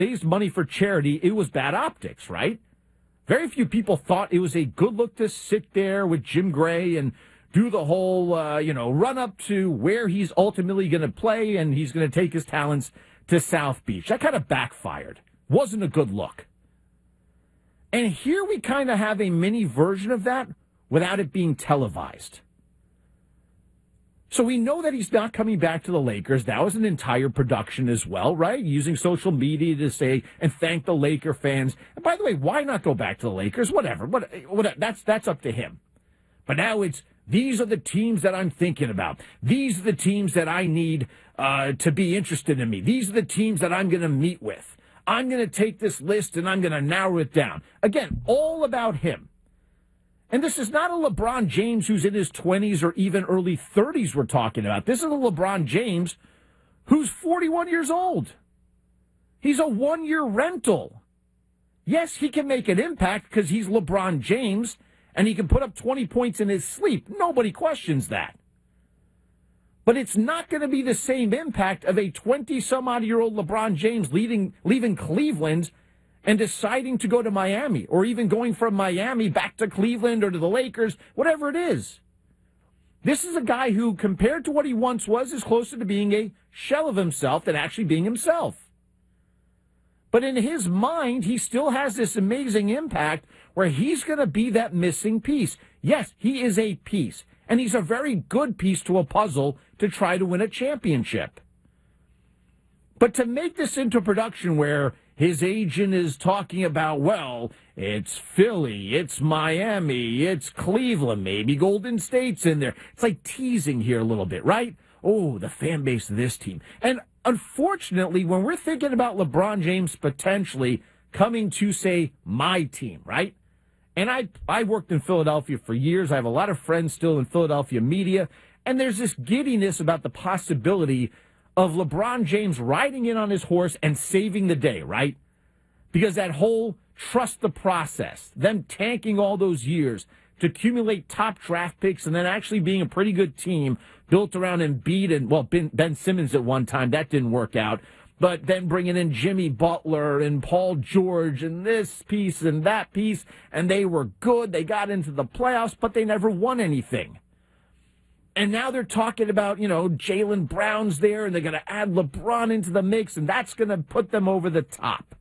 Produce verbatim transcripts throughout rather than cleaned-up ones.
raised money for charity, it was bad optics, right? Very few people thought it was a good look to sit there with Jim Gray and do the whole, uh, you know, run up to where he's ultimately going to play and he's going to take his talents to South Beach. That kind of backfired. Wasn't a good look. And here we kind of have a mini version of that without it being televised. So we know that he's not coming back to the Lakers. That was an entire production as well, right? Using social media to say and thank the Laker fans. And by the way, why not go back to the Lakers? Whatever. What, what, that's, that's up to him. But now it's, these are the teams that I'm thinking about. These are the teams that I need uh, to be interested in me. These are the teams that I'm going to meet with. I'm going to take this list and I'm going to narrow it down. Again, all about him. And this is not a LeBron James who's in his twenties or even early thirties we're talking about. This is a LeBron James who's forty-one years old. He's a one-year rental. Yes, he can make an impact because he's LeBron James and he can put up twenty points in his sleep. Nobody questions that. But it's not going to be the same impact of a twenty-some-odd-year-old LeBron James leading, leaving Cleveland and deciding to go to Miami, or even going from Miami back to Cleveland or to the Lakers, whatever it is. This is a guy who, compared to what he once was, is closer to being a shell of himself than actually being himself. But in his mind, he still has this amazing impact where he's going to be that missing piece. Yes, he is a piece, and he's a very good piece to a puzzle to try to win a championship. But to make this into production where his agent is talking about, well, it's Philly, it's Miami, it's Cleveland, maybe Golden State's in there. It's like teasing here a little bit, right? Oh, the fan base of this team. And unfortunately, when we're thinking about LeBron James potentially coming to, say, my team, right? And I I worked in Philadelphia for years. I have a lot of friends still in Philadelphia media. And there's this giddiness about the possibility of LeBron James riding in on his horse and saving the day, right? Because that whole trust the process, them tanking all those years to accumulate top draft picks and then actually being a pretty good team built around Embiid and, well, Ben, Ben Simmons at one time. That didn't work out. But then bringing in Jimmy Butler and Paul George and this piece and that piece, and they were good. They got into the playoffs, but they never won anything. And now they're talking about, you know, Jaylen Brown's there, and they're going to add LeBron into the mix, and that's going to put them over the top.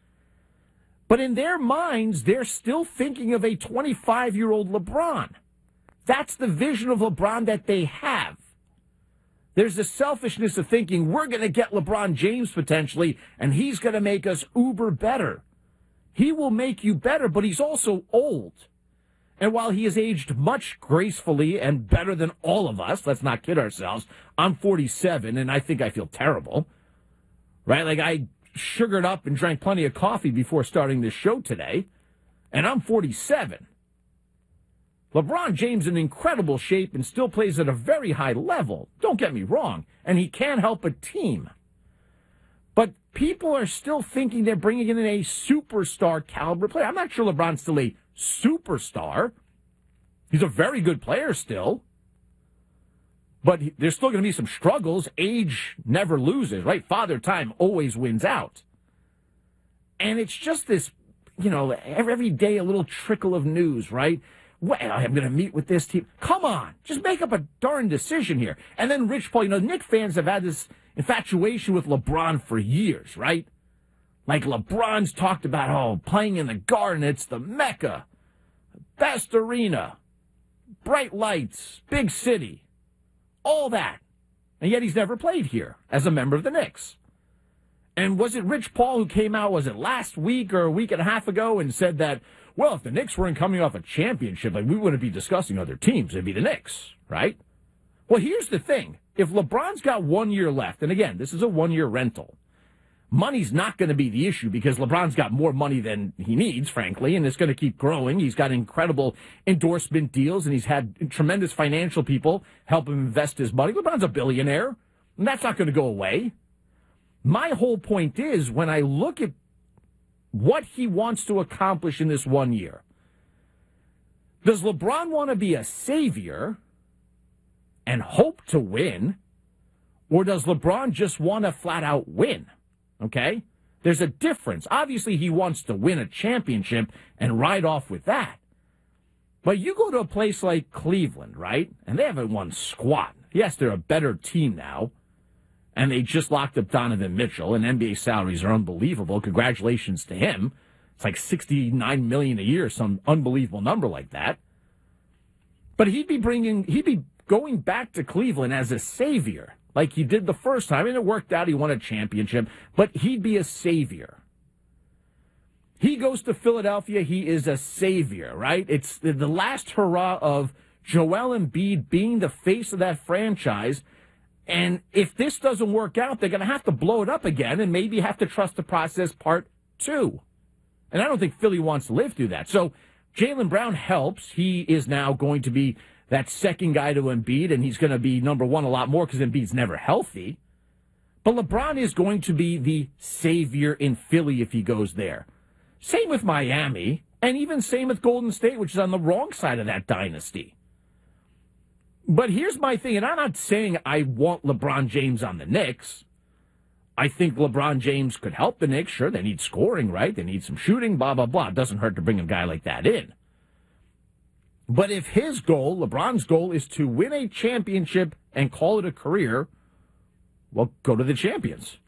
But in their minds, they're still thinking of a twenty-five-year-old LeBron. That's the vision of LeBron that they have. There's the selfishness of thinking we're going to get LeBron James potentially, and he's going to make us uber better. He will make you better, but he's also old. And while he has aged much gracefully and better than all of us, let's not kid ourselves, I'm forty-seven, and I think I feel terrible, right? Like, I sugared up and drank plenty of coffee before starting this show today, and I'm forty-seven. LeBron James in incredible shape and still plays at a very high level. Don't get me wrong, and he can help a team. But people are still thinking they're bringing in a superstar caliber player. I'm not sure LeBron's still a superstar. He's a very good player still. But he, there's still going to be some struggles. Age never loses, right? Father Time always wins out. And it's just this, you know, every, every day a little trickle of news, right? Well, I'm going to meet with this team. Come on, just make up a darn decision here. And then Rich Paul, you know, Knicks fans have had this infatuation with LeBron for years, right? Like LeBron's talked about, oh, playing in the Garden, it's the Mecca, best arena, bright lights, big city, all that. And yet he's never played here as a member of the Knicks. And was it Rich Paul who came out, was it last week or a week and a half ago, and said that, well, if the Knicks weren't coming off a championship, like, we wouldn't be discussing other teams. It'd be the Knicks, right? Well, here's the thing. If LeBron's got one year left, and again, this is a one-year rental, money's not going to be the issue because LeBron's got more money than he needs, frankly, and it's going to keep growing. He's got incredible endorsement deals, and he's had tremendous financial people help him invest his money. LeBron's a billionaire, and that's not going to go away. My whole point is, when I look at what he wants to accomplish in this one year, does LeBron want to be a savior and hope to win, or does LeBron just want to flat out win? Okay? There's a difference. Obviously, he wants to win a championship and ride off with that. But you go to a place like Cleveland, right? And they haven't won squat. Yes, they're a better team now. And they just locked up Donovan Mitchell, and N B A salaries are unbelievable. Congratulations to him. It's like sixty-nine million dollars a year, some unbelievable number like that. But he'd be bringing, he'd be going back to Cleveland as a savior, like he did the first time, and it worked out. He won a championship, but he'd be a savior. He goes to Philadelphia, he is a savior, right? It's the, the last hurrah of Joel Embiid being the face of that franchise. And if this doesn't work out, they're going to have to blow it up again and maybe have to trust the process part two. And I don't think Philly wants to live through that. So Jaylen Brown helps. He is now going to be that second guy to Embiid, and he's going to be number one a lot more because Embiid's never healthy. But LeBron is going to be the savior in Philly if he goes there. Same with Miami, and even same with Golden State, which is on the wrong side of that dynasty. But here's my thing, and I'm not saying I want LeBron James on the Knicks. I think LeBron James could help the Knicks. Sure, they need scoring, right? They need some shooting, blah, blah, blah. It doesn't hurt to bring a guy like that in. But if his goal, LeBron's goal, is to win a championship and call it a career, well, go to the champions.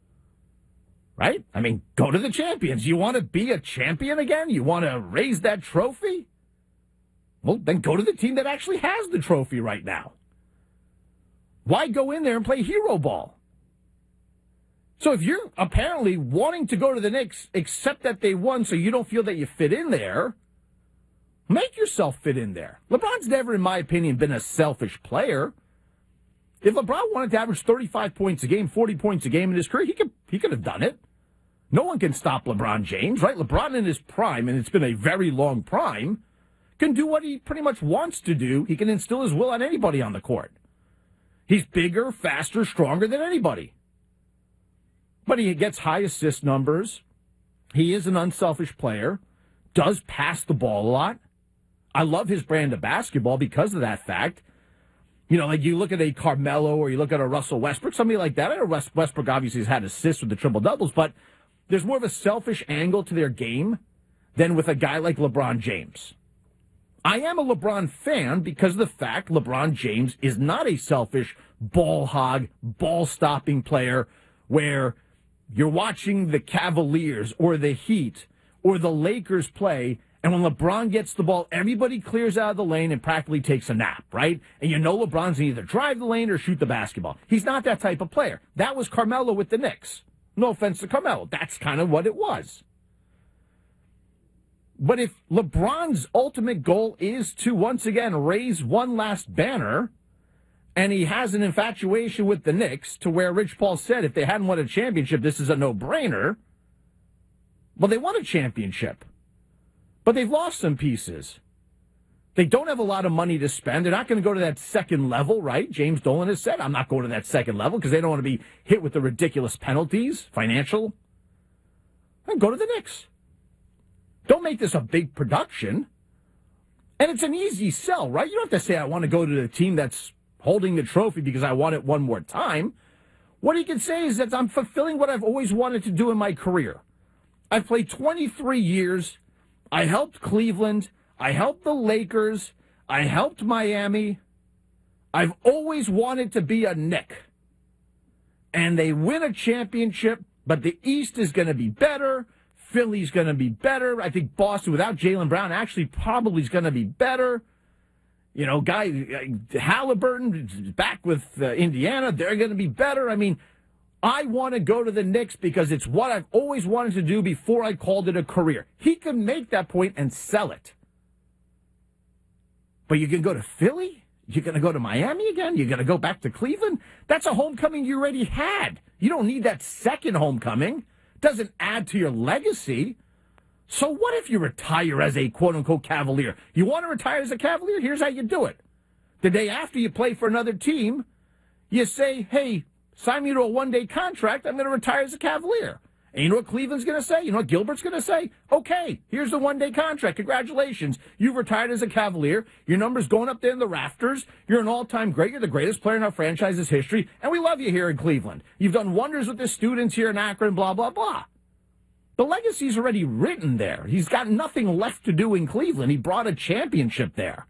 Right? I mean, go to the champions. You want to be a champion again? You want to raise that trophy? Well, then go to the team that actually has the trophy right now. Why go in there and play hero ball? So if you're apparently wanting to go to the Knicks, except that they won so you don't feel that you fit in there, make yourself fit in there. LeBron's never, in my opinion, been a selfish player. If LeBron wanted to average thirty-five points a game, forty points a game in his career, he could he could have done it. No one can stop LeBron James, right? LeBron in his prime, and it's been a very long prime, can do what he pretty much wants to do. He can instill his will on anybody on the court. He's bigger, faster, stronger than anybody. But he gets high assist numbers. He is an unselfish player, does pass the ball a lot. I love his brand of basketball because of that fact. You know, like you look at a Carmelo or you look at a Russell Westbrook, somebody like that. I know Westbrook obviously has had assists with the triple-doubles, but there's more of a selfish angle to their game than with a guy like LeBron James. I am a LeBron fan because of the fact LeBron James is not a selfish ball hog, ball-stopping player where you're watching the Cavaliers or the Heat or the Lakers play, and when LeBron gets the ball, everybody clears out of the lane and practically takes a nap, right? And you know LeBron's going to either drive the lane or shoot the basketball. He's not that type of player. That was Carmelo with the Knicks. No offense to Carmelo. That's kind of what it was. But if LeBron's ultimate goal is to, once again, raise one last banner, and he has an infatuation with the Knicks to where Rich Paul said if they hadn't won a championship, this is a no-brainer, well, they won a championship. But they've lost some pieces. They don't have a lot of money to spend. They're not going to go to that second level, right? James Dolan has said, I'm not going to that second level because they don't want to be hit with the ridiculous penalties, financial. Then go to the Knicks. Don't make this a big production. And it's an easy sell, right? You don't have to say, I want to go to the team that's holding the trophy because I want it one more time. What you can say is that I'm fulfilling what I've always wanted to do in my career. I've played twenty-three years. I helped Cleveland. I helped the Lakers. I helped Miami. I've always wanted to be a Knick. And they win a championship, but the East is going to be better. Philly's going to be better. I think Boston, without Jaylen Brown, actually probably is going to be better. You know, guy Halliburton back with uh, Indiana, they're going to be better. I mean, I want to go to the Knicks because it's what I've always wanted to do before I called it a career. He can make that point and sell it. But you can go to Philly? You're going to go to Miami again? You're going to go back to Cleveland? That's a homecoming you already had. You don't need that second homecoming. Doesn't add to your legacy. So what if you retire as a quote-unquote Cavalier? You want to retire as a Cavalier? Here's how you do it. The day after you play for another team, you say, hey, sign me to a one-day contract. I'm going to retire as a Cavalier. And you know what Cleveland's going to say? You know what Gilbert's going to say? Okay, here's the one-day contract. Congratulations. You've retired as a Cavalier. Your number's going up there in the rafters. You're an all-time great. You're the greatest player in our franchise's history. And we love you here in Cleveland. You've done wonders with the students here in Akron, blah, blah, blah. The legacy's already written there. He's got nothing left to do in Cleveland. He brought a championship there.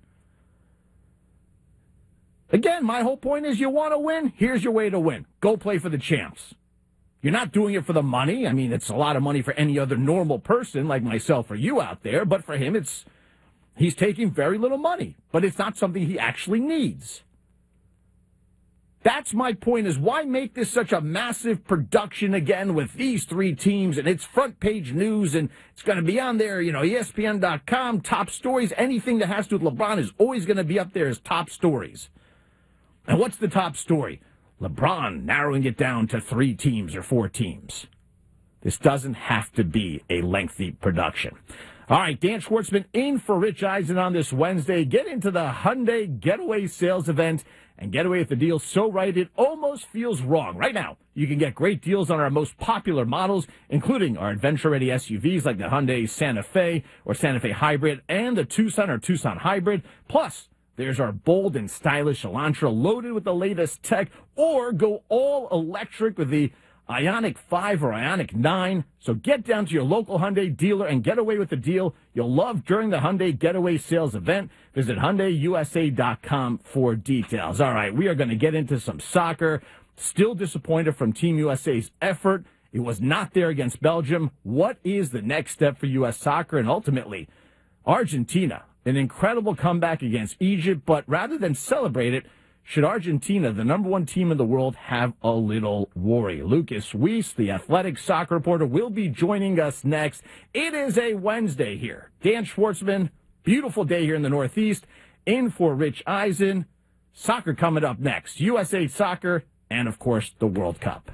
Again, my whole point is you want to win, here's your way to win. Go play for the champs. You're not doing it for the money. I mean, it's a lot of money for any other normal person like myself or you out there, but for him, it's he's taking very little money, but it's not something he actually needs. That's my point, is why make this such a massive production again with these three teams, and it's front page news, and it's going to be on there, you know, E S P N dot com, top stories. Anything that has to do with LeBron is always going to be up there as top stories. And what's the top story? LeBron narrowing it down to three teams or four teams. This doesn't have to be a lengthy production. All right, Dan Schwartzman in for Rich Eisen on this Wednesday. Get into the Hyundai Getaway Sales Event and get away with the deal so right it almost feels wrong. Right now, you can get great deals on our most popular models, including our adventure-ready S U Vs like the Hyundai Santa Fe or Santa Fe Hybrid and the Tucson or Tucson Hybrid. Plus, there's our bold and stylish Elantra loaded with the latest tech, or go all electric with the Ioniq five or Ioniq nine. So get down to your local Hyundai dealer and get away with the deal you'll love during the Hyundai Getaway Sales Event. Visit Hyundai U S A dot com for details. All right, we are going to get into some soccer. Still disappointed from Team U S A's effort. It was not there against Belgium. What is the next step for U S soccer? And ultimately, Argentina, an incredible comeback against Egypt, but rather than celebrate it, should Argentina, the number one team in the world, have a little worry? Lucas Weiss, the Athletic soccer reporter, will be joining us next. It is a Wednesday here. Dan Schwartzman, beautiful day here in the Northeast, in for Rich Eisen. Soccer coming up next. U S A Soccer, and, of course, the World Cup.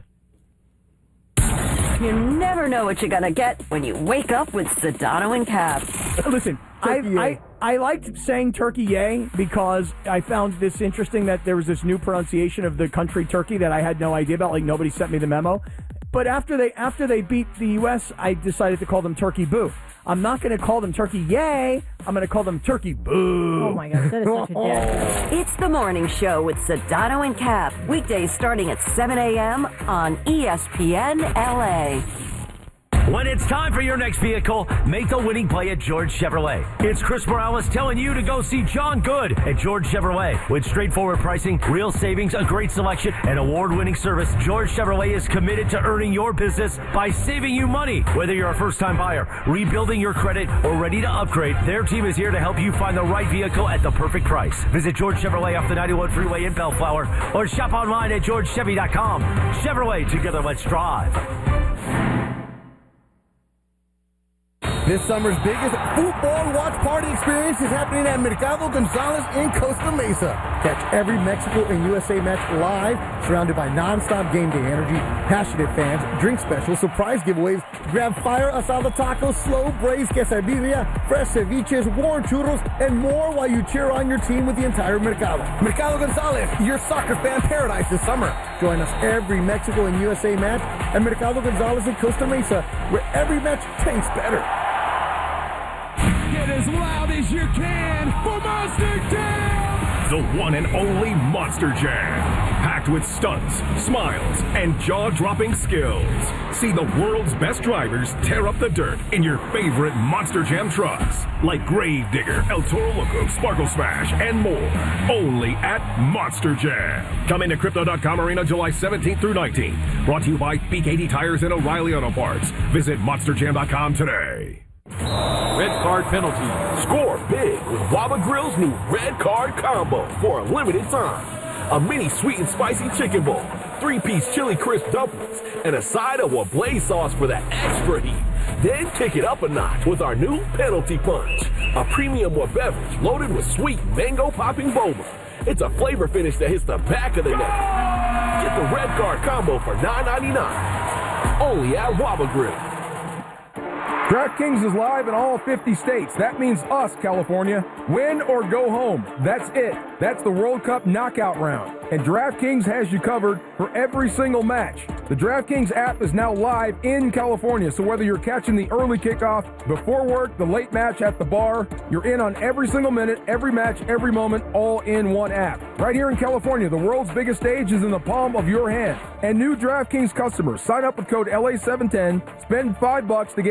You never know what you're going to get when you wake up with Sedano and Cap. Listen, I, I I liked saying Turkey yay because I found this interesting that there was this new pronunciation of the country Turkey that I had no idea about. Like, nobody sent me the memo. But after they after they beat the U S, I decided to call them Turkey boo. I'm not going to call them Turkey yay. I'm going to call them Turkey boo. Oh, my gosh, that is such a dick. It's the morning show with Sedano and Cap. Weekdays starting at seven a.m. on E S P N L A. When it's time for your next vehicle, make the winning play at George Chevrolet. It's Chris Morales telling you to go see John Good at George Chevrolet. With straightforward pricing, real savings, a great selection, and award-winning service, George Chevrolet is committed to earning your business by saving you money. Whether you're a first-time buyer, rebuilding your credit, or ready to upgrade, their team is here to help you find the right vehicle at the perfect price. Visit George Chevrolet off the ninety-one freeway in Bellflower, or shop online at george chevy dot com. Chevrolet, together let's drive. This summer's biggest football watch party experience is happening at Mercado Gonzalez in Costa Mesa. Catch every Mexico and U S A match live, surrounded by non-stop game day energy, passionate fans, drink specials, surprise giveaways, grab fire asada tacos, slow braised quesadilla, fresh ceviches, warm churros, and more while you cheer on your team with the entire Mercado. Mercado Gonzalez, your soccer fan paradise this summer. Join us every Mexico and U S A match at Mercado Gonzalez in Costa Mesa, where every match tastes better. Get as loud as you can for Monster Jam! The one and only Monster Jam. Packed with stunts, smiles, and jaw-dropping skills. See the world's best drivers tear up the dirt in your favorite Monster Jam trucks. Like Gravedigger, El Toro Loco, Sparkle Smash, and more. Only at Monster Jam. Come into Crypto dot com Arena July seventeenth through nineteenth. Brought to you by B K D Tires and O'Reilly Auto Parts. Visit monster jam dot com today. Red card penalty. Score big with Waba Grill's new red card combo for a limited time. A mini sweet and spicy chicken bowl, three-piece chili crisp dumplings, and a side of a blaze sauce for that extra heat. Then kick it up a notch with our new Penalty Punch, a premium wood beverage loaded with sweet mango popping boba. It's a flavor finish that hits the back of the neck. Get the red card combo for nine ninety-nine. Only at Waba Grill. DraftKings is live in all fifty states. That means us, California. Win or go home. That's it. That's the World Cup knockout round. And DraftKings has you covered for every single match. The DraftKings app is now live in California, so whether you're catching the early kickoff, before work, the late match at the bar, you're in on every single minute, every match, every moment, all in one app. Right here in California, the world's biggest stage is in the palm of your hand. And new DraftKings customers, sign up with code L A seven ten, spend five bucks to get